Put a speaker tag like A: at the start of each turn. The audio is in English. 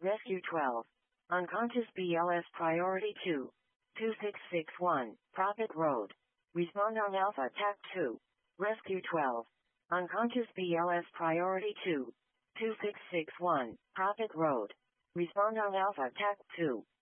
A: Rescue 12. Unconscious BLS Priority 2. 2661, Prophet Road. Respond on Alpha TAC 2. Rescue 12. Unconscious BLS Priority 2. 2661, Prophet Road. Respond on Alpha TAC 2.